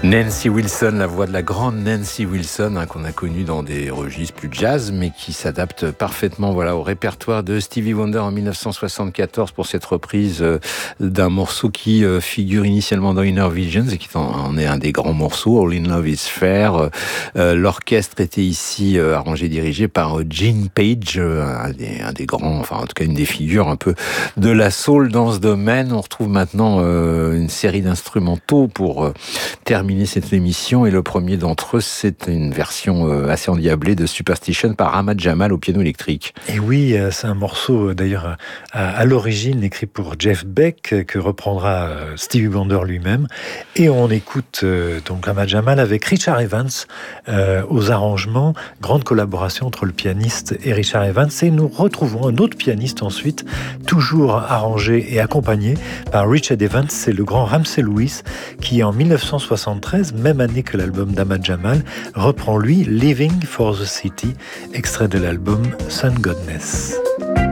Nancy Wilson, la voix de la grande Nancy Wilson, qu'on a connue dans des registres plus jazz, mais qui s'adapte parfaitement au répertoire de Stevie Wonder en 1974 pour cette reprise d'un morceau qui figure initialement dans Inner Visions et qui en est un des grands morceaux, All in Love is Fair. L'orchestre était ici arrangé et dirigé par Gene Page, un des grands, enfin en tout cas une des figures un peu de la soul dans ce domaine. On retrouve maintenant une série d'instrumentaux pour terminer cette émission, et le premier d'entre eux, c'est une version assez endiablée de Superstition par Ahmad Jamal au piano électrique. Et oui, c'est un morceau d'ailleurs à l'origine écrit pour Jeff Beck que reprendra Stevie Wonder lui-même, et on écoute donc Ahmad Jamal avec Richard Evans aux arrangements, grande collaboration entre le pianiste et Richard Evans, et nous retrouvons un autre pianiste ensuite, toujours arrangé et accompagné par Richard Evans, c'est le grand Ramsey Lewis qui en 1973, même année que l'album d'Ahmad Jamal, reprend lui Living for the City, extrait de l'album Sun Godness.